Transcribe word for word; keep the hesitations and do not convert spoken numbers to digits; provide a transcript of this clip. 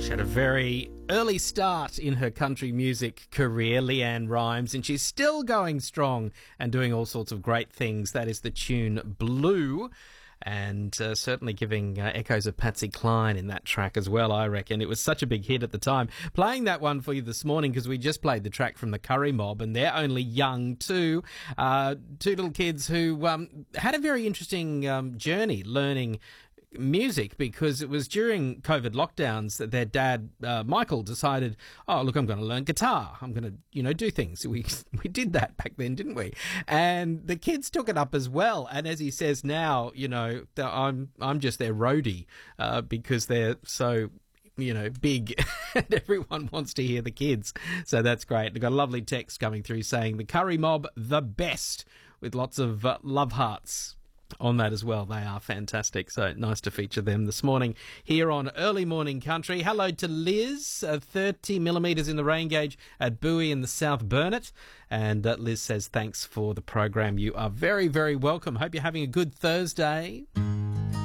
She had a very early start in her country music career, Leanne Rimes, and she's still going strong and doing all sorts of great things. That is the tune Blue, and uh, certainly giving uh, echoes of Patsy Cline in that track as well, I reckon. It was such a big hit at the time. Playing that one for you this morning because we just played the track from the Curry Mob, and they're only young too. Uh, two little kids who um, had a very interesting um, journey learning music, because it was during COVID lockdowns that their dad, uh, Michael, decided, oh, look, I'm going to learn guitar. I'm going to, you know, do things. We we did that back then, didn't we? And the kids took it up as well. And as he says now, you know, I'm I'm just their roadie uh, because they're so, you know, big and everyone wants to hear the kids. So that's great. They've got a lovely text coming through saying the Curry Mob, the best, with lots of uh, love hearts on that as well. They are fantastic. So nice to feature them this morning here on Early Morning Country. Hello to Liz, uh, thirty millimetres in the rain gauge at Bowie in the South Burnett. And uh, Liz says thanks for the program. You are very, very welcome. Hope you're having a good Thursday.